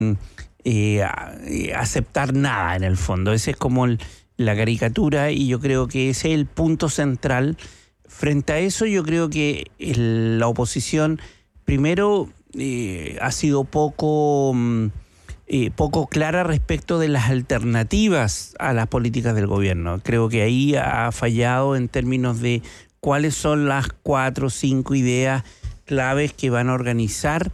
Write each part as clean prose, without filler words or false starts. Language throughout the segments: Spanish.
aceptar nada en el fondo. Ese es como la caricatura, y yo creo que ese es el punto central. Frente a eso, yo creo que la oposición, primero, ha sido poco clara respecto de las alternativas a las políticas del gobierno. Creo que ahí ha fallado en términos de cuáles son las 4 o 5 ideas claves que van a organizar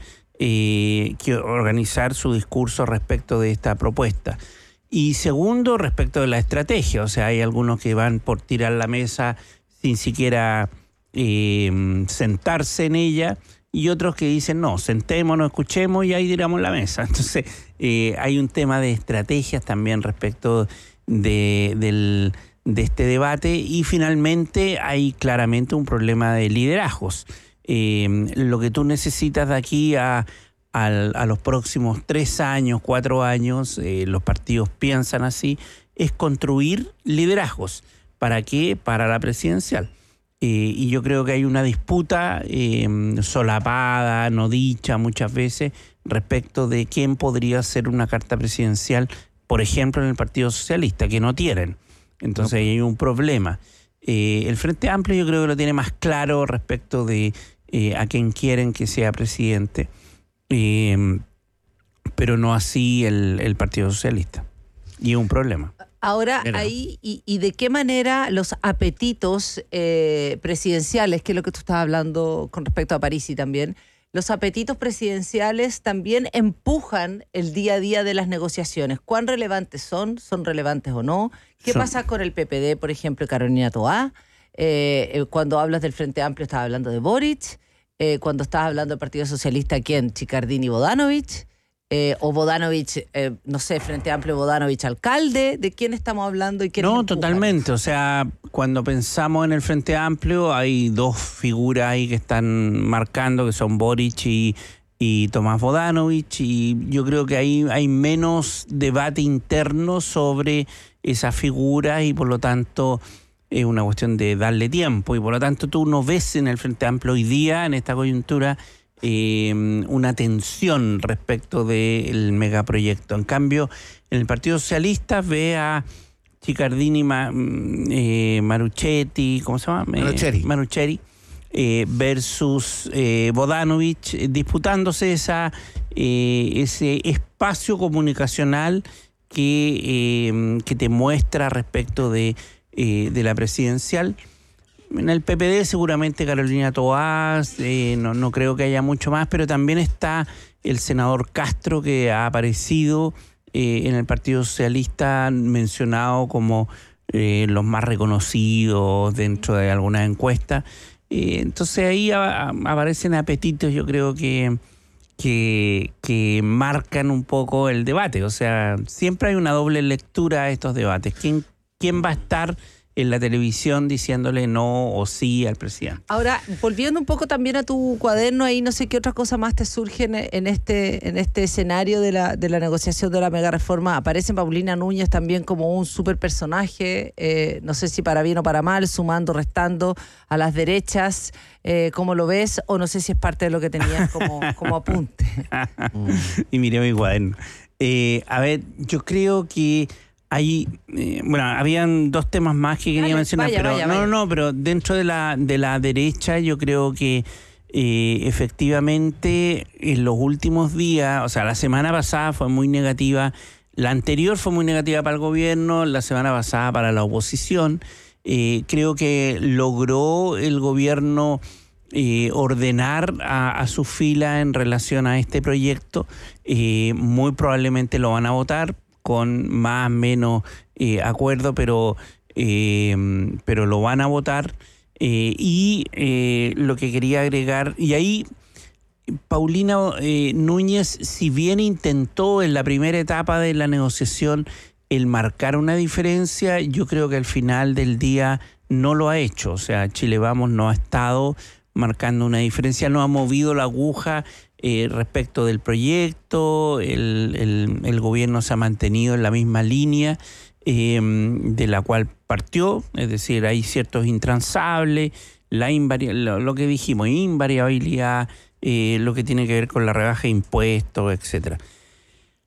su discurso respecto de esta propuesta. Y segundo, respecto de la estrategia. O sea, hay algunos que van por tirar la mesa sin siquiera sentarse en ella, y otros que dicen, no, sentémonos, escuchemos y ahí tiramos la mesa. Entonces, hay un tema de estrategias también respecto de este debate, y finalmente hay claramente un problema de liderazgos. Lo que tú necesitas de aquí a los próximos 3 años, 4 años, los partidos piensan así, es construir liderazgos. ¿Para qué? Para la presidencial. Y yo creo que hay una disputa solapada, no dicha muchas veces, respecto de quién podría ser una carta presidencial, por ejemplo, en el Partido Socialista, que no tienen. Entonces hay un problema. El Frente Amplio yo creo que lo tiene más claro respecto de a quién quieren que sea presidente, pero no así el Partido Socialista. Y es un problema. Ahora, ahí, ¿y de qué manera los apetitos presidenciales, que es lo que tú estabas hablando con respecto a Parisi también, los apetitos presidenciales también empujan el día a día de las negociaciones? ¿Cuán relevantes son? ¿Son relevantes o no? ¿Qué pasa con el PPD, por ejemplo, Carolina Toá? Cuando hablas del Frente Amplio, estabas hablando de Boric. Cuando estabas hablando del Partido Socialista, ¿quién? Chicardini, Bodanovich. O Bodanovich, no sé, Frente Amplio, Bodanovich alcalde. ¿De quién estamos hablando y quién? No, totalmente. O sea, cuando pensamos en el Frente Amplio, hay 2 figuras ahí que están marcando, que son Boric y Tomás Bodanovich, y yo creo que ahí hay menos debate interno sobre esas figuras, y por lo tanto es una cuestión de darle tiempo, y por lo tanto tú no ves en el Frente Amplio hoy día, en esta coyuntura, una tensión respecto del megaproyecto. En cambio, en el Partido Socialista ve a Chicardini, Maruchetti, ¿cómo se llama? Manucheri, versus Bodanovich, disputándose ese espacio comunicacional que te muestra respecto de la presidencial. En el PPD seguramente Carolina Toá, no creo que haya mucho más, pero también está el senador Castro, que ha aparecido en el Partido Socialista mencionado como los más reconocidos dentro de algunas encuestas. Entonces ahí aparecen apetitos, yo creo que marcan un poco el debate. O sea, siempre hay una doble lectura a estos debates. ¿Quién va a estar en la televisión diciéndole no o sí al presidente? Ahora, volviendo un poco también a tu cuaderno, ahí no sé qué otra cosa más te surge en este escenario de la negociación de la mega reforma. Aparece Paulina Núñez también como un super personaje, no sé si para bien o para mal, sumando, restando a las derechas. ¿Cómo lo ves? O no sé si es parte de lo que tenías como apunte. Y miré mi cuaderno. A ver, yo creo que habían 2 temas más que quería mencionar, pero dentro de la derecha yo creo que efectivamente en los últimos días, o sea, la semana pasada fue muy negativa, la anterior fue muy negativa para el gobierno, la semana pasada para la oposición. Creo que logró el gobierno ordenar a su fila en relación a este proyecto. Muy probablemente lo van a votar con más o menos acuerdo, pero lo van a votar. Lo que quería agregar, y ahí Paulina Núñez, si bien intentó en la primera etapa de la negociación el marcar una diferencia, yo creo que al final del día no lo ha hecho. O sea, Chile Vamos no ha estado marcando una diferencia, no ha movido la aguja respecto del proyecto. El gobierno se ha mantenido en la misma línea de la cual partió, es decir, hay ciertos intransables, lo que dijimos, invariabilidad, lo que tiene que ver con la rebaja de impuestos, etcétera.